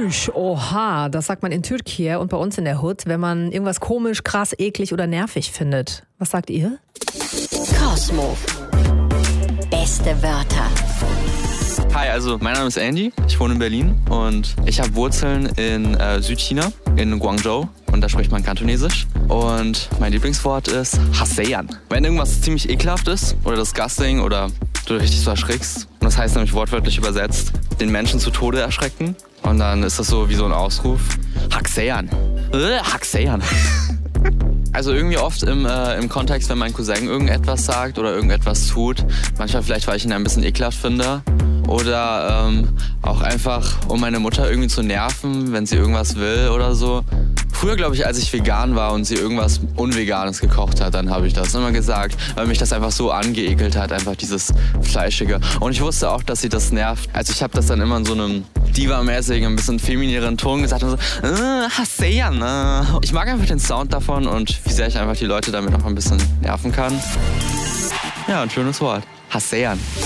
Tschüss, oha, das sagt man in Türkei und bei uns in der Hood, wenn man irgendwas komisch, krass, eklig oder nervig findet. Was sagt ihr? Cosmo. Beste Wörter. Hi, also mein Name ist Andy, ich wohne in Berlin und ich habe Wurzeln in Südchina, in Guangzhou, und da spricht man Kantonesisch. Und mein Lieblingswort ist Haseyan. Wenn irgendwas ziemlich ekelhaft ist oder disgusting oder du richtig so erschrickst, und das heißt nämlich wortwörtlich übersetzt, den Menschen zu Tode erschrecken, und dann ist das so wie so ein Ausruf, Haseyan. Haseyan. Also irgendwie oft im Kontext, wenn mein Cousin irgendetwas sagt oder irgendetwas tut, manchmal vielleicht, weil ich ihn ein bisschen ekelhaft finde, oder auch einfach, um meine Mutter irgendwie zu nerven, wenn sie irgendwas will oder so. Früher, glaube ich, als ich vegan war und sie irgendwas Unveganes gekocht hat, dann habe ich das immer gesagt, weil mich das einfach so angeekelt hat, einfach dieses Fleischige. Und ich wusste auch, dass sie das nervt. Also ich habe das dann immer in so einem diva-mäßigen, ein bisschen feminiereren Ton gesagt und so, Haseyan. Ich mag einfach den Sound davon und wie sehr ich einfach die Leute damit auch ein bisschen nerven kann. Ja, ein schönes Wort. Haseyan.